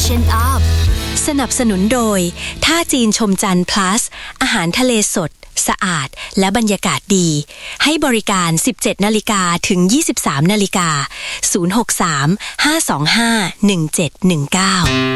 Freshen up สนับสนุนโดยท่าจีนชมจันทร์ plus อาหารทะเลสดสะอาดและบรรยากาศดีให้บริการ 17 นาฬิกาถึง 23 นาฬิกา 063 525 1719